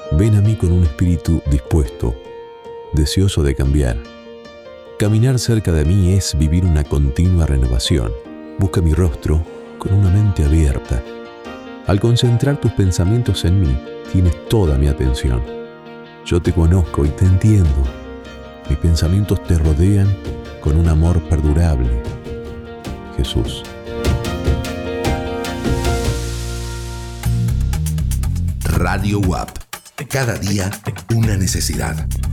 Ven a mí con un espíritu dispuesto, deseoso de cambiar. Caminar cerca de mí es vivir una continua renovación. Busca mi rostro con una mente abierta. Al concentrar tus pensamientos en mí, tienes toda mi atención. Yo te conozco y te entiendo. Mis pensamientos te rodean con un amor perdurable. Jesús. Radio WAP. Cada día una necesidad.